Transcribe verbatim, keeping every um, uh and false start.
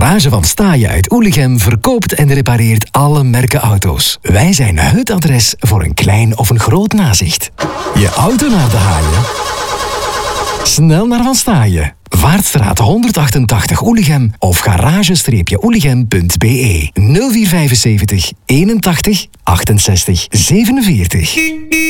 Garage van Staaien uit Oelichem verkoopt en repareert alle merken auto's. Wij zijn het adres voor een klein of een groot nazicht. Je auto naar de haaien? Snel naar Van Staaien. Vaartstraat honderdachtentachtig Oelichem of garage oelichem punt b e nul vier vijfenzeventig eenentachtig achtenzestig zevenenveertig.